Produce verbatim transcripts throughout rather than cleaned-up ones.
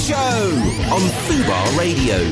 Show on Fubar Radio.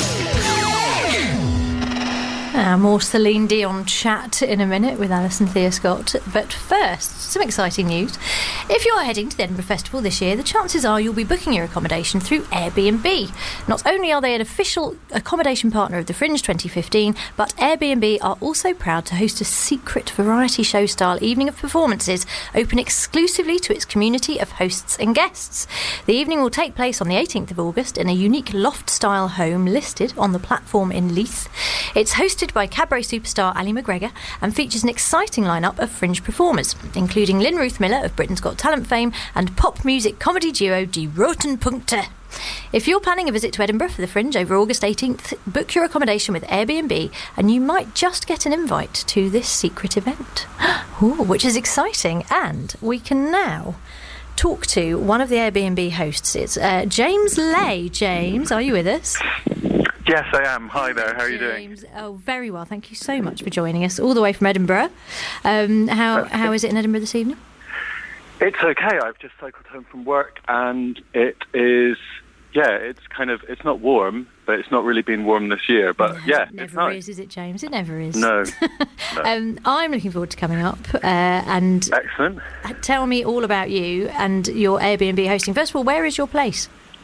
Uh, more Celine Dion chat in a minute with Alison Thea-Scott. But first, some exciting news. If you're heading to the Edinburgh Festival this year, the chances are you'll be booking your accommodation through Airbnb. Not only are they an official accommodation partner of the Fringe twenty fifteen, but Airbnb are also proud to host a secret variety show-style evening of performances open exclusively to its community of hosts and guests. The evening will take place on the eighteenth of August in a unique loft-style home listed on the platform in Leith. It's hosted by cabaret superstar Ali McGregor and features an exciting lineup of Fringe performers, including Lynn Ruth Miller of Britain's Got Talent fame and pop music comedy duo Die Roten Punkte. If you're planning a visit to Edinburgh for the Fringe over August eighteenth, book your accommodation with Airbnb and you might just get an invite to this secret event. Ooh, which is exciting. And we can now talk to one of the Airbnb hosts. It's uh, James Lay. James, are you with us? Yes, I am. Hi there. How are you doing? Oh, very well. Thank you so much for joining us all the way from Edinburgh. Um, how how is it in Edinburgh this evening? It's okay. I've just cycled home from work, and it is. Yeah, it's kind of. It's not warm, but it's not really been warm this year. But no, yeah, it never it's nice. is, is it, James? It never is. No. no. um, I'm looking forward to coming up. Uh, and excellent. Tell me all about you and your Airbnb hosting. First of all, where is your place?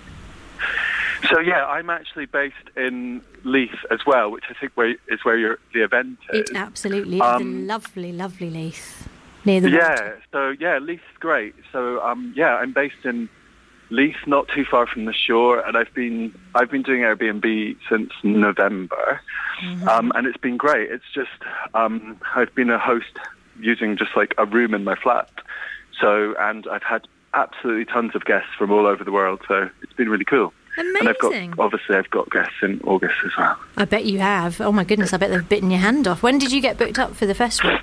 So yeah, I'm actually based in Leith as well, which I think where, is where your, the event is. It absolutely um, is. The lovely, lovely Leith near the yeah. water. So yeah, Leith's great. So um, yeah, I'm based in Leith, not too far from the shore, and I've been I've been doing Airbnb since November, mm-hmm. um, and it's been great. It's just um, I've been a host using just like a room in my flat, so and I've had absolutely tons of guests from all over the world. So it's been really cool. Amazing. And I've got, obviously, I've got guests in August as well. I bet you have. Oh my goodness, I bet they've bitten your hand off. When did you get booked up for the festival?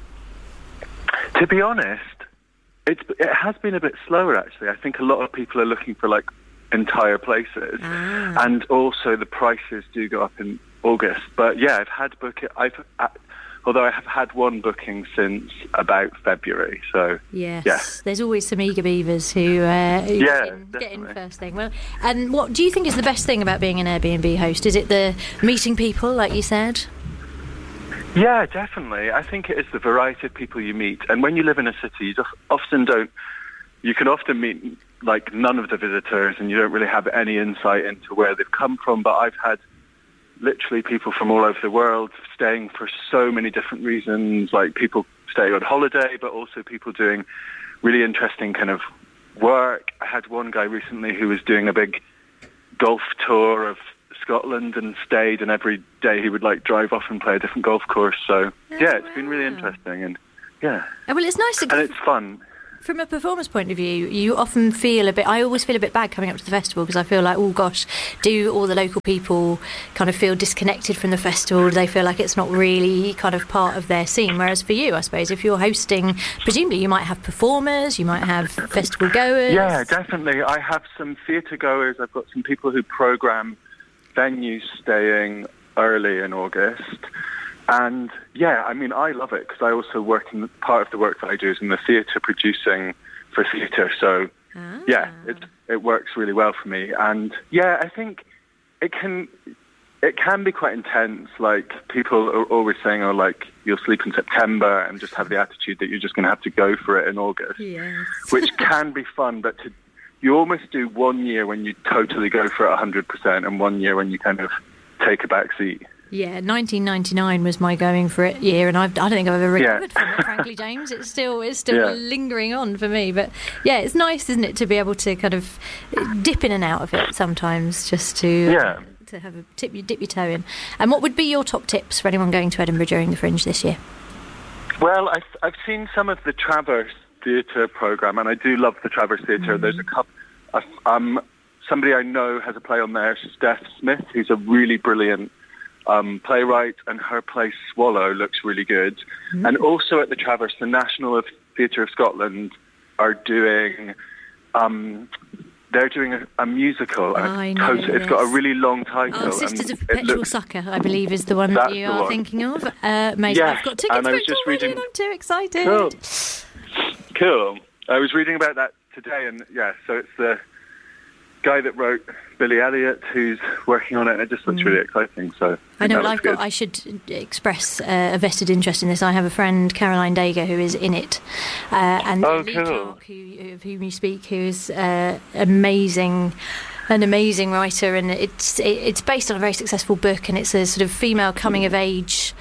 To be honest, it's, it has been a bit slower, actually. I think a lot of people are looking for, like, entire places. Ah. And also the prices do go up in August. But, yeah, I've had book it. I've, uh, although I have had one booking since about February, so yes, yeah. There's always some eager beavers who, uh, who yeah, get, in, get in first thing. Well, and what do you think is the best thing about being an Airbnb host? Is it the meeting people, like you said? Yeah, definitely. I think it is the variety of people you meet, and when you live in a city, you often don't. You can often meet like none of the visitors, and you don't really have any insight into where they've come from. But I've had literally people from all over the world staying for so many different reasons, like people staying on holiday, but also people doing really interesting kind of work. I had one guy recently who was doing a big golf tour of Scotland and stayed, and every day he would like drive off and play a different golf course. So oh, yeah, it's wow. been really interesting, and yeah. Oh, well, it's nice to and it's fun. From a performance point of view, you often feel a bit, I always feel a bit bad coming up to the festival because I feel like, oh gosh, do all the local people kind of feel disconnected from the festival? Do they feel like it's not really kind of part of their scene? Whereas for you, I suppose, if you're hosting, presumably you might have performers, you might have festival goers. Yeah, definitely. I have some theatre goers. I've got some people who programme venues staying early in August. And yeah, I mean, I love it because I also work in part of the work that I do is in the theatre producing for theatre. So ah. yeah, it it works really well for me. And yeah, I think it can it can be quite intense. Like people are always saying, "Oh, like you'll sleep in September," and just have the attitude that you're just going to have to go for it in August, yes. which can be fun. But to, you almost do one year when you totally go for it one hundred percent, and one year when you kind of take a back seat. Yeah, nineteen ninety-nine was my going for it year, and I've, I don't think I've ever recovered yeah. from it, frankly, James. It's still it's still yeah. lingering on for me. But yeah, it's nice, isn't it, to be able to kind of dip in and out of it sometimes, just to yeah. to have a tip, dip your toe in. And what would be your top tips for anyone going to Edinburgh during the Fringe this year? Well, I've, I've seen some of the Traverse Theatre programme, and I do love the Traverse Theatre. Mm. There's a couple. Um, somebody I know has a play on there, Steph Smith, who's a really brilliant Um, playwright, and her play Swallow looks really good. Mm. And also at the Traverse, the National Theatre of Scotland are doing, um, they're doing a, a musical. And I it's, know, tot- it's yes. got a really long title. Oh, Sisters and of Perpetual looks, Succor, I believe, is the one that you the are one. thinking of. Uh, amazing. Yes, I've got tickets and I for was it just already, reading- and I'm too excited. Cool. Cool. I was reading about that today, and yeah, so it's the guy that wrote Billy Elliot who's working on it, and it just looks Mm. really exciting. So I know, that well, looks I've got, good. I should express uh, a vested interest in this. I have a friend, Caroline Dager, who is in it. Uh, and Oh, Lee cool. Clark, who, of whom you speak, who is uh, amazing, an amazing writer. And it's it, it's based on a very successful book, and it's a sort of female coming-of-age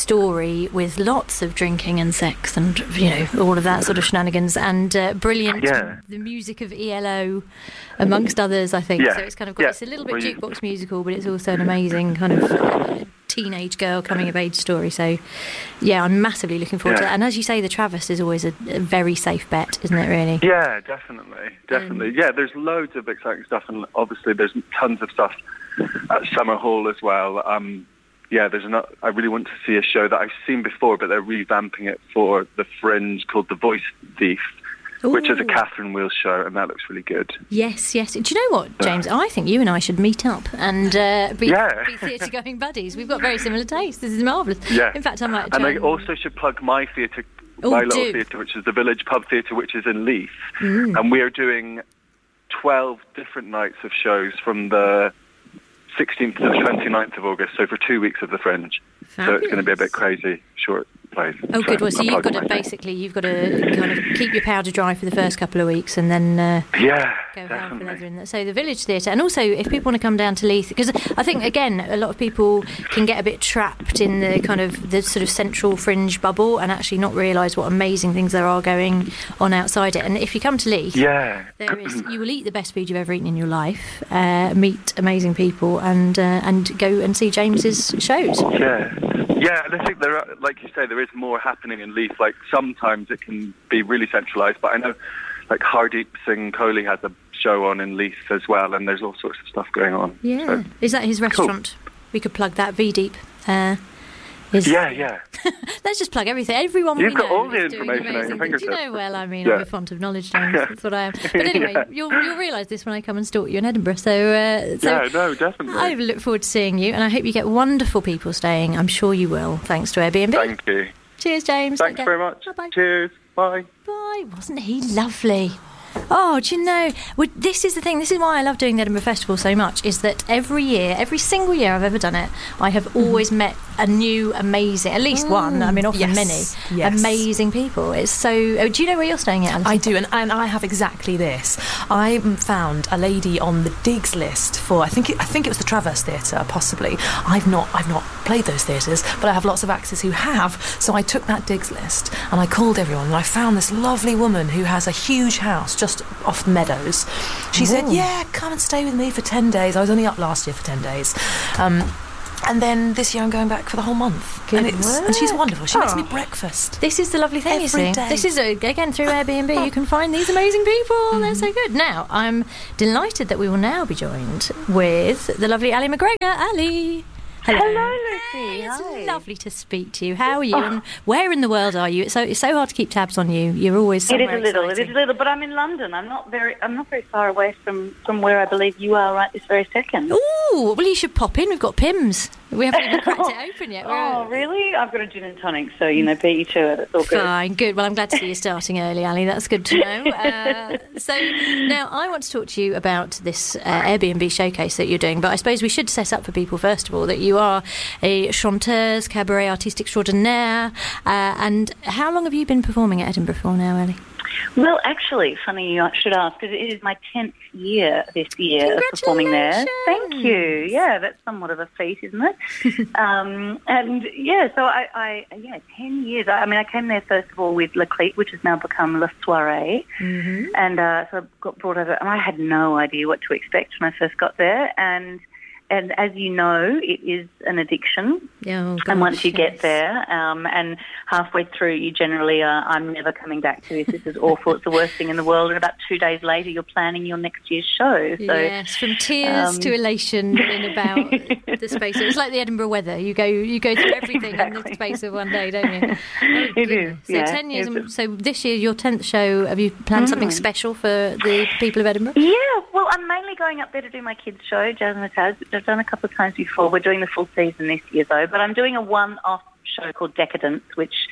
story with lots of drinking and sex and, you know, all of that sort of shenanigans. And uh, brilliant, Yeah. the music of E L O, amongst others, I think. Yeah. So it's kind of got, Yeah. it's a little bit Well, you- jukebox musical, but it's also an amazing kind of uh, teenage girl coming of age story. So yeah, I'm massively looking forward to Yeah. that. And as you say, the Travis is always a, a very safe bet, isn't it, really? Yeah, definitely, definitely. Um, yeah, there's loads of exciting stuff, and obviously there's tons of stuff at Summer Hall as well. Um, yeah, there's not. I really want to see a show that I've seen before, but they're revamping it for the Fringe, called The Voice Thief, which is a Ooh. Catherine Wheels show, and that looks really good. Yes, yes. Do you know what, James? I think you and I should meet up and uh, be, Yeah. be theatre-going buddies. We've got very similar tastes. This is marvellous. Yeah. In fact, I might. And try I also should plug my theatre, Oh, my little do. theatre, which is the Village Pub Theatre, which is in Leith. Mm. And we are doing twelve different nights of shows from the sixteenth to the twenty-ninth of August, so for two weeks of the Fringe. So it's going to be a bit crazy, short plays. Oh, good. Well, so I'm you've got plugging to myself. basically, you've got to kind of keep your powder dry for the first couple of weeks, and then uh, Yeah, go hard for definitely. leather in that. So the Village Theatre, and also if people want to come down to Leith, because I think again a lot of people can get a bit trapped in the kind of the sort of central Fringe bubble and actually not realise what amazing things there are going on outside it. And if you come to Leith, Yeah. there is, you will eat the best food you've ever eaten in your life, uh, meet amazing people, and uh, and go and see James's shows. Yeah. Yeah, and I think there are, like you say, there is more happening in Leith. Like, sometimes it can be really centralised, but I know, like, Hardeep Singh Kohli has a show on in Leith as well, and there's all sorts of stuff going on. Yeah, So, is that his restaurant? We could plug that. V Deep. Uh, is, yeah, yeah. Let's just plug everything. Everyone You've we got know all the is doing information at your amazing things. You fingertips. know, well, I mean, Yeah. I'm a font of knowledge, James. That's what I am. But anyway, Yeah. you'll you'll realise this when I come and stalk you in Edinburgh. So, uh, so Yeah, no, definitely. I look forward to seeing you, and I hope you get wonderful people staying. I'm sure you will, thanks to Airbnb. Thank you. Cheers, James. Thanks Take care. very much. Bye-bye. Cheers. Bye. Bye. Wasn't he lovely? Oh, do you know, well, this is the thing, this is why I love doing the Edinburgh Festival so much, is that every year, every single year I've ever done it, I have always met a new amazing, at least one, I mean often Yes, many, yes. amazing people. It's so, oh, do you know where you're staying at, Alison? I do, and, and I have exactly this. I found a lady on the digs list for I think it, I think it was the Traverse Theatre, possibly. I've not I've not played those theatres, but I have lots of actors who have. So I took that digs list and I called everyone, and I found this lovely woman who has a huge house just off the Meadows. She said, "Yeah, come and stay with me for ten days." I was only up last year for ten days. Um, And then this year I'm going back for the whole month. Good and, it's, and she's work. wonderful. She makes Oh. me breakfast. This is the lovely thing, you Every see. day. This is, a, again, through Airbnb, you can find these amazing people. They're so good. Now, I'm delighted that we will now be joined with the lovely Ali McGregor. Ali. Hello. Hello, Lucy. It's Hi. lovely to speak to you. How are you? And where in the world are you? It's so it's so hard to keep tabs on you. You're always It somewhere is a little, it exciting. is a little, but I'm in London. I'm not very, I'm not very far away from, from where I believe you are right this very second. Ooh, well, you should pop in. We've got Pimm's. We haven't even cracked it open yet. We're- Oh, really? I've got a gin and tonic, so, you know, beat you to it. It's all good. Fine, good. Well, I'm glad to see you starting early, Ali. That's good to know. Uh, so now I want to talk to you about this uh, Airbnb showcase that you're doing, but I suppose we should set up for people, first of all, that you are a chanteuse, cabaret artiste extraordinaire. Uh, and how long have you been performing at Edinburgh for now, Ali? Well, actually, funny you should ask, because it is my tenth year this year of performing there. Thank you. Yeah, that's somewhat of a feat, isn't it? um, and, yeah, so I, I, yeah, ten years. I, I mean, I came there, first of all, with Le Clique, which has now become Le Soirée. Mm-hmm. And uh, so I got brought over, and I had no idea what to expect when I first got there. And And as you know, it is an addiction. Oh, and once you gosh, get yes. there, um, and halfway through, you generally are, I'm never coming back to this. This is awful. It's the worst thing in the world. And about two days later, you're planning your next year's show. So, yes, from tears um, to elation in about the space. It's like the Edinburgh weather. You go, you go through everything in Exactly. the space of one day, don't you? Oh, It is, goodness. So yeah. ten years. It's- And so this year, your tenth show. Have you planned something Mm. special for the people of Edinburgh? Yeah, well, I'm mainly going up there to do my kids' show, Jazz and the Taz, which I've done a couple of times before. We're doing the full season this year, though, but I'm doing a one-off show called Decadence, which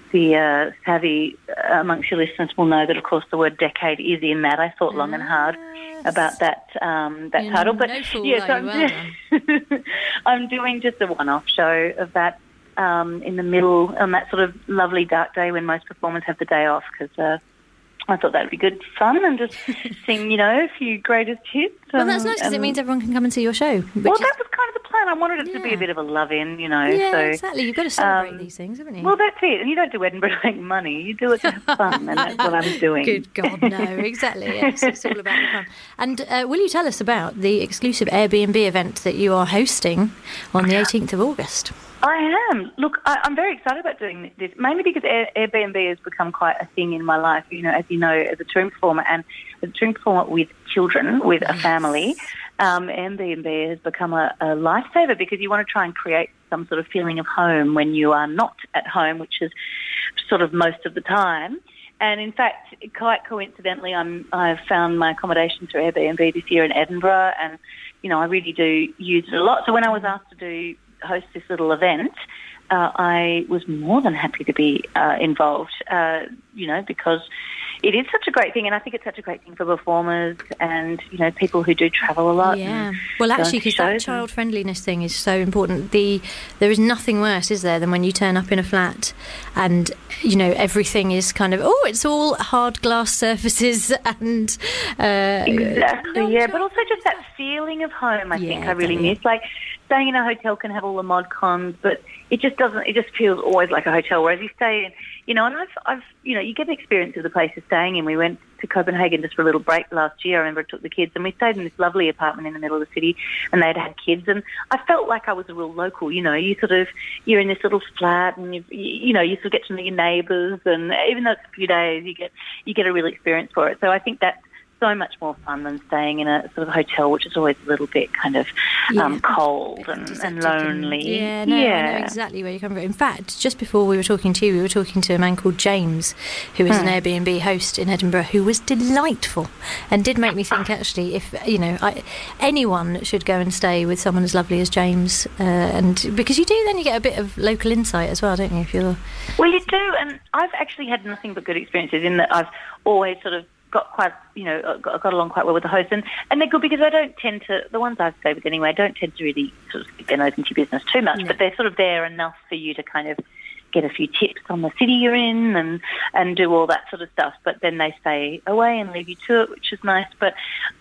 the uh, savvy amongst your listeners will know that, of course, the word decade is in that. I thought long and hard about that um, that you title. Know, but no fool, yes, I'm, well do- I'm doing just a one-off show of that um, in the middle on that sort of lovely dark day when most performers have the day off, because uh, I thought that would be good fun and just sing, you know, a few greatest hits. Well, that's um, nice because it and- means everyone can come and see your show. which Well, is- that was kind of the plan. I wanted it to be Yeah. a bit of a love-in, you know. yeah, so, exactly. You've got to celebrate um, these things, haven't you? Well, that's it. And you don't do Edinburgh to make money. You do it to have fun, and that's what I'm doing. Good God, no, exactly. Yes, it's all about the fun. And uh, will you tell us about the exclusive Airbnb event that you are hosting on the eighteenth of August? I am. Look, I, I'm very excited about doing this, mainly because Air, Airbnb has become quite a thing in my life. You know, as you know, as a touring performer and as a touring performer with children, with a family, um, Airbnb has become a, a lifesaver because you want to try and create some sort of feeling of home when you are not at home, which is sort of most of the time. And in fact, quite coincidentally, I'm, I've found my accommodation through Airbnb this year in Edinburgh, and, you know, I really do use it a lot. So when I was asked to do host this little event, uh, I was more than happy to be uh, involved, uh, you know, because it is such a great thing, and I think it's such a great thing for performers and, you know, people who do travel a lot. Yeah. and Well, go actually, to because that shows and- child friendliness thing is so important. The there is nothing worse, is there, than when you turn up in a flat and, you know, everything is kind of, oh, it's all hard glass surfaces and uh, Exactly, no yeah, child but also just that feeling of home, I Yeah, think I really exactly. miss. Like, staying in a hotel can have all the mod cons, but it just doesn't, it just feels always like a hotel, whereas you stay in, you know, and I've, I've, you know, you get an experience of the place you're staying in. We went to Copenhagen just for a little break last year. I remember I took the kids, and we stayed in this lovely apartment in the middle of the city, and they'd had kids, and I felt like I was a real local, you know. You sort of, you're in this little flat, and you, you know, you sort of get to know your neighbours, and even though it's a few days, you get, you get a real experience for it. So I think that's so much more fun than staying in a sort of hotel, which is always a little bit kind of um, Yeah. cold and, Desertic and lonely. Yeah, no, I know exactly where you're coming from. In fact, just before we were talking to you, we were talking to a man called James, who is Hmm. an Airbnb host in Edinburgh, who was delightful and did make me think, actually, if, you know, I, anyone should go and stay with someone as lovely as James, uh, and because you do, then you get a bit of local insight as well, don't you, if you're... Well, you do, and I've actually had nothing but good experiences in that I've always sort of got quite, you know, got, got along quite well with the host, and, and they're good because I don't tend to, the ones I've stayed with anyway, I don't tend to really sort of stick their nose into your business too much, No. but they're sort of there enough for you to kind of get a few tips on the city you're in and, and do all that sort of stuff, but then they stay away and leave you to it, which is nice. But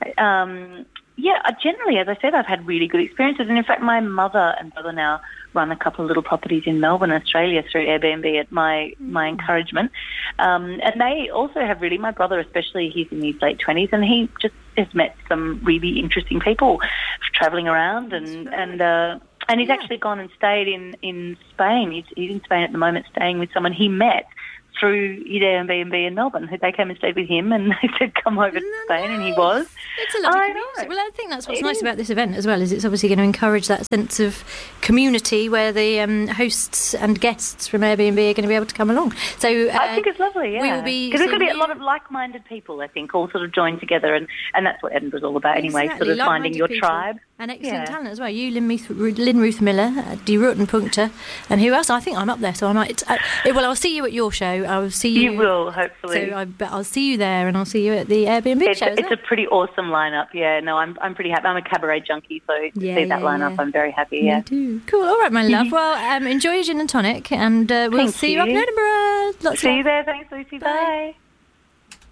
um, yeah, I generally, as I said, I've had really good experiences, and in fact my mother and brother now run a couple of little properties in Melbourne, Australia through Airbnb at my, my encouragement. Um, and they also have really, my brother especially, he's in his late twenties, and he just has met some really interesting people travelling around, and, and, uh, and he's Yeah. actually gone and stayed in, in Spain. He's, he's in Spain at the moment staying with someone he met through his Airbnb in Melbourne, who they came and stayed with him, and they said, come over to Spain, and he was. It's a lovely I community. know. Well, I think that's what's It nice is. about this event as well, is it's obviously going to encourage that sense of community where the um, hosts and guests from Airbnb are going to be able to come along. So uh, I think it's lovely, yeah. we will be Because there's going to be a seeing lot you- of like-minded people, I think, all sort of joined together, and, and that's what Edinburgh's all about anyway, Exactly, sort of finding like-minded your people. tribe. And excellent Yeah. talent as well. You, Lynn Ruth, Lynn Ruth Miller, uh, Die Roten Punkte, and who else? I think I'm up there, so I might. Uh, well, I'll see you at your show. I'll see you. You will, hopefully. So I bet I'll see you there, and I'll see you at the Airbnb It's, show. as it's well. a pretty awesome lineup, yeah. No, I'm I'm pretty happy. I'm a cabaret junkie, so to Yeah, see that yeah, lineup, yeah. I'm very happy, yeah. Me too. Cool. All right, my love. Well, um, enjoy your gin and tonic, and uh, we'll Thank see you. up in you. Edinburgh. Lots See of you there. Thanks, Lucy. Bye. Bye.